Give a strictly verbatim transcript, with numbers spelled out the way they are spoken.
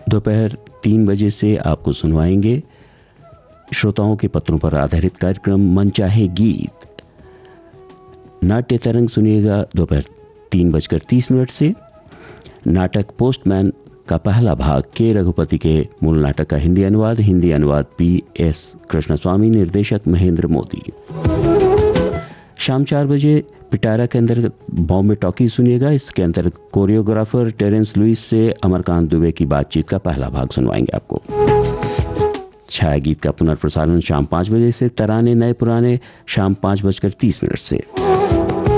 दोपहर तीन बजे से आपको सुनवाएंगे श्रोताओं के पत्रों पर आधारित कार्यक्रम मनचाहे गीत। नाट्य तरंग सुनिएगा दोपहर तीन बजकर तीस मिनट से। नाटक पोस्टमैन का पहला भाग के रघुपति के मूल नाटक का हिंदी अनुवाद हिंदी अनुवाद पी एस कृष्णस्वामी, निर्देशक महेंद्र मोदी। शाम चार बजे पिटारा के अंतर्गत बॉम्बे टॉकी सुनिएगा। इसके अंतर्गत कोरियोग्राफर टेरेंस लुइस से अमरकांत दुबे की बातचीत का पहला भाग सुनवाएंगे आपको। छाया गीत का पुनर्प्रसारण शाम पांच बजे से, तराने नए पुराने शाम पांच बजकर तीस मिनट से।